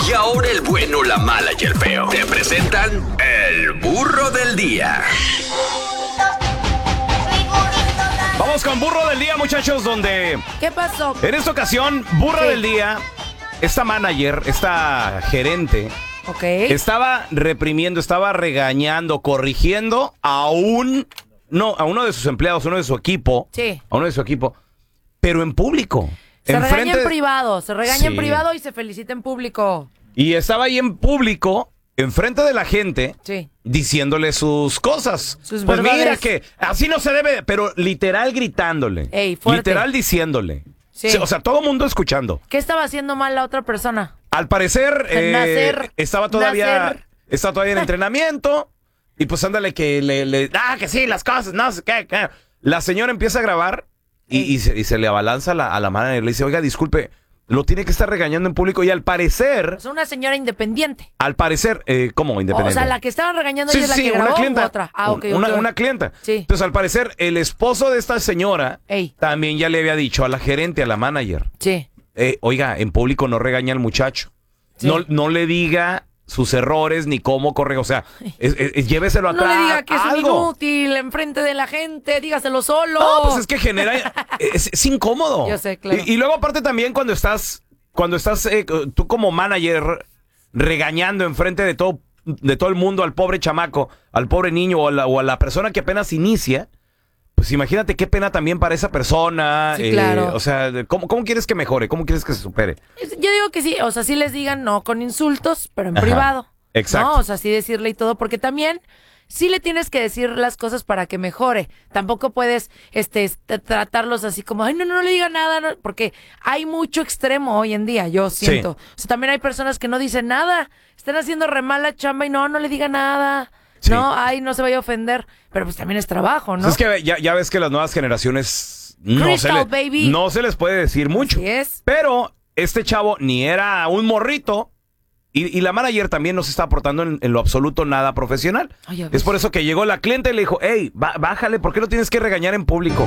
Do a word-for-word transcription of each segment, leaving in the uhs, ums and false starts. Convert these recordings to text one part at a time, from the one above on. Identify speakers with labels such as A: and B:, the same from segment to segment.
A: Y ahora el bueno, la mala y el feo. Te presentan el burro del día.
B: Vamos con burro del día, muchachos, donde...
C: ¿Qué pasó?
B: En esta ocasión, burro
C: Sí.
B: del día, esta manager, esta gerente,
C: Ok.
B: estaba reprimiendo, estaba regañando, corrigiendo a un... No, a uno de sus empleados, a uno de su equipo.
C: Sí.
B: A uno de su equipo, pero en público.
C: Se regaña
B: enfrente-
C: en privado, se regaña
B: Sí.
C: en privado y se felicita en público.
B: Y estaba ahí en público, enfrente de la gente,
C: Sí.
B: diciéndole sus cosas.
C: Sus
B: pues
C: verdades.
B: mira que así no se debe, pero literal gritándole.
C: Ey, fuerte.
B: Literal diciéndole.
C: Sí.
B: Sí, o sea, todo mundo escuchando.
C: ¿Qué estaba haciendo mal la otra persona?
B: Al parecer, eh,
C: Nacer.
B: estaba todavía
C: Nacer.
B: estaba todavía en entrenamiento. Y pues ándale que le, le... Ah, que sí, las cosas, no sé qué. qué. La señora empieza a grabar y, y, se, y se le abalanza a la, a la manager. Le dice, oiga, disculpe, lo tiene que estar regañando en público. Y al parecer,
C: Es una señora independiente.
B: al parecer, eh, ¿cómo
C: O
B: independiente?
C: sea, la que estaban regañando
B: Sí,
C: ella es la
B: sí,
C: que
B: una
C: grabó
B: clienta.
C: u otra. Ah, ok,
B: una,
C: ok.
B: una clienta.
C: Sí.
B: Entonces, al parecer, el esposo de esta señora
C: Ey.
B: también ya le había dicho a la gerente, a la manager,
C: Sí.
B: eh, oiga, en público no regaña al muchacho.
C: Sí.
B: No, no le diga sus errores ni cómo corre. O sea, es- es- es- lléveselo
C: No
B: atrás.
C: le diga que es un
B: algo.
C: inútil enfrente de la gente, dígaselo solo.
B: No, pues es que genera... es, es incómodo.
C: Yo sé, claro.
B: Y, y luego, aparte, también cuando estás... Cuando estás eh, tú como manager regañando enfrente de todo, de todo el mundo al pobre chamaco, al pobre niño o a la, o a la persona que apenas inicia, pues imagínate qué pena también para esa persona.
C: Sí, claro.
B: O sea, ¿cómo, ¿cómo quieres que mejore? ¿Cómo quieres que se supere?
C: Yo digo que sí, o sea, sí les digan no con insultos, pero en
B: Ajá,
C: privado.
B: exacto.
C: No, o sea, sí decirle y todo, porque también sí le tienes que decir las cosas para que mejore. Tampoco puedes este est- tratarlos así como, ay, no, no, no le diga nada, no", porque hay mucho extremo hoy en día, yo siento. O sea, también hay personas que no dicen nada, están haciendo re mal la chamba y no, no le diga nada.
B: Sí.
C: No, ay, no se vaya a ofender, pero pues también es trabajo, ¿no?
B: Es que ya, ya ves que las nuevas generaciones no se,
C: Crystal,
B: le-
C: baby.
B: no se les puede decir mucho.
C: Así es.
B: Pero este chavo ni era un morrito y, y la manager también no se está aportando en, en lo absoluto nada profesional.
C: Ay, ya ves.
B: Es por eso que llegó la cliente y le dijo, hey, ba- bájale, ¿por qué lo tienes que regañar en público?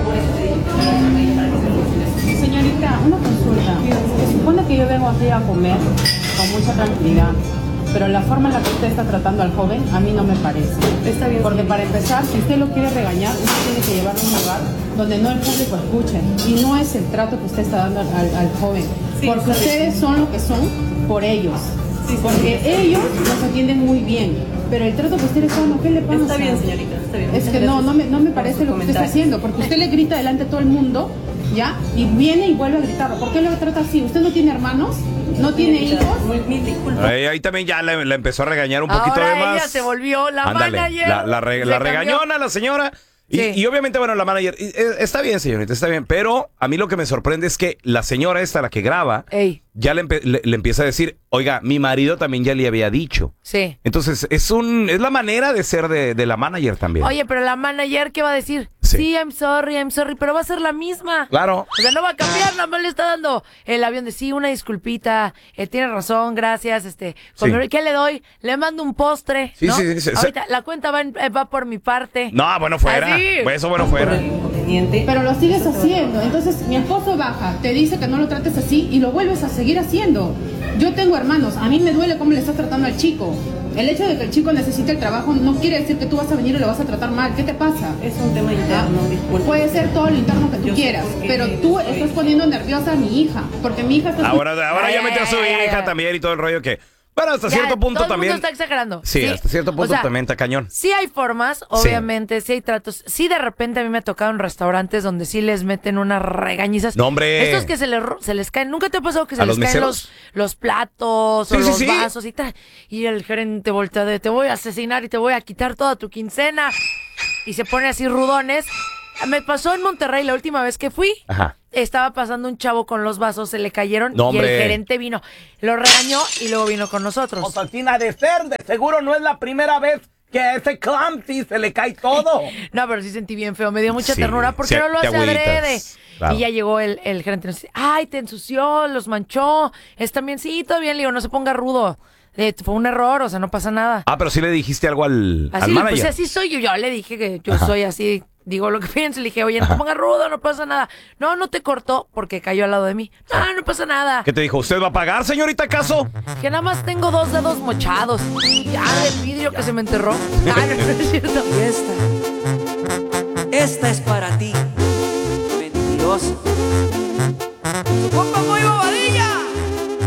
D: Señorita, una consulta. Se supone que yo vengo aquí a comer con mucha tranquilidad, pero la forma en la que usted está tratando al joven a mí no me parece. Está bien. Porque para empezar, si usted lo quiere regañar, usted tiene que llevarlo a un lugar donde no el público escuche. Y no es el trato que usted está dando al, al- al joven. Porque ustedes son lo que son por ellos. Porque ellos nos atienden muy bien. Pero el trato que ustedes son, ¿qué le pasa?
E: Está bien, señorita, está bien.
D: Es
E: Muchas
D: que no,
E: gracias
D: no me, no me
E: por
D: parece
E: sus
D: lo que usted está
E: comentarios.
D: haciendo, porque usted le grita delante de todo el mundo, ¿ya? Y viene y vuelve a gritarlo. ¿Por qué lo trata así? ¿Usted no tiene hermanos? ¿No tiene
E: Señorita,
D: hijos?
E: muy- mil disculpas.
B: Ahí, ahí también ya la, la empezó a regañar un poquito
C: Ahora
B: de más.
C: ella se volvió la
B: Ándale,
C: manager.
B: La, la, re-
C: Se
B: la
C: cambió.
B: regañona la señora. Y,
C: Sí.
B: y obviamente, bueno, la manager, y, eh, está bien, señorita, está bien. Pero a mí lo que me sorprende es que la señora esta, la que graba,
C: Ey,
B: ya le, empe- le- le empieza a decir, oiga, mi marido también ya le había dicho.
C: sí.
B: Entonces, es un es la manera de ser de, de la manager también.
C: Oye, pero la manager, ¿qué va a decir?
B: Sí.
C: Sí. I'm sorry, I'm sorry, pero va a ser la misma.
B: Claro.
C: O sea, no va a cambiar, nada más le está dando el avión de sí, una disculpita, eh, tiene razón, gracias, este, con
B: Sí.
C: mi- ¿qué le doy? Le mando un postre,
B: Sí,
C: ¿no?
B: sí, sí, sí.
C: Ahorita, la cuenta va, en- eh, va por mi parte.
B: No, bueno, fuera.
C: Así.
B: Pues eso, bueno,
E: Por
B: fuera.
E: el inconveniente.
D: Pero lo sigues haciendo. Entonces, mi esposo baja, te dice que no lo trates así y lo vuelves a seguir haciendo. Yo tengo hermanos, a mí me duele cómo le estás tratando al chico. El hecho de que el chico necesite el trabajo no quiere decir que tú vas a venir y lo vas a tratar mal. ¿Qué te pasa?
E: Es un tema interno, disculpe.
D: Puede ser todo lo interno que tú
E: Yo sé
D: quieras,
E: por qué
D: pero tú
E: estoy-
D: estás poniendo nerviosa a mi hija, porque mi hija está...
B: Ahora, ahora
C: Ay,
B: ya
C: ay,
B: metió a su
C: ay, ay,
B: hija
C: ay.
B: también y todo el rollo que... Bueno, hasta
C: Ya,
B: cierto punto
C: todo el
B: también...
C: mundo está exagerando.
B: Sí, hasta cierto punto
C: o sea,
B: también está cañón.
C: Sí hay formas, obviamente, sí. hay tratos. Sí, de repente a mí me ha tocado en restaurantes donde sí les meten unas regañizas.
B: No, hombre.
C: Estos que se les, ro- se les caen. ¿Nunca te ha pasado que se
B: ¿A
C: les
B: los
C: caen
B: meseros?
C: los, los platos
B: Sí,
C: o
B: sí,
C: los
B: sí.
C: vasos y tal? Y el gerente voltea de, te voy a asesinar y te voy a quitar toda tu quincena. Y se pone así rudones. Me pasó en Monterrey la última vez que fui.
B: Ajá.
C: Estaba pasando un chavo con los vasos, se le cayeron
B: No,
C: y el
B: hombre.
C: gerente vino, lo regañó y luego vino con nosotros.
B: Osaltina, de ser, de seguro no es la primera vez que a ese Clumpy se le cae todo.
C: No, pero sí sentí bien feo, me dio mucha
B: Sí,
C: ternura porque
B: sí,
C: no lo
B: te
C: hace
B: agüitas,
C: adrede.
B: claro.
C: Y ya llegó el, el gerente y nos dice, ay, te ensució, los manchó, está bien, sí, todo bien, le digo, no se ponga rudo. Eh, fue un error, o sea, no pasa nada.
B: Ah, pero sí le dijiste algo al, al
C: Así,
B: manager.
C: pues así soy yo, yo le dije que yo
B: Ajá.
C: soy así digo lo que pienso. Le dije, oye, no te pongas rudo, no pasa nada. No, no te cortó porque cayó al lado de mí. No, no pasa nada.
B: ¿Qué te dijo? ¿Usted va a pagar, señorita, acaso?
C: Que nada más tengo dos dedos mochados. Ya del vidrio que se me enterró. Ah, no, no es cierto.
F: Y esta, esta es para ti, mentiroso.
C: ¡Compa muy bobadilla!